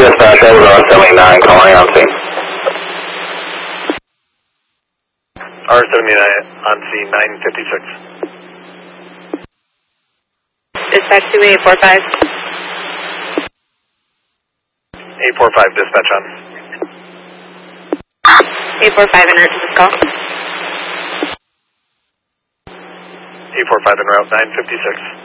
Dispatch, that was R79 calling on scene. R79 on scene 956. Dispatch 2845. 845 dispatch on. 845 en route to this call. 845 en route 956.